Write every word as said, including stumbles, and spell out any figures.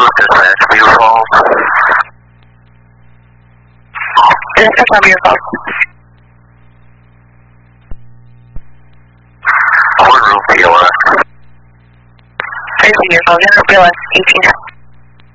Dispatch, Beaver Falls. Dispatch on Beaver Falls. One room P O S. Three Beaver Falls, General P O S, eighteen.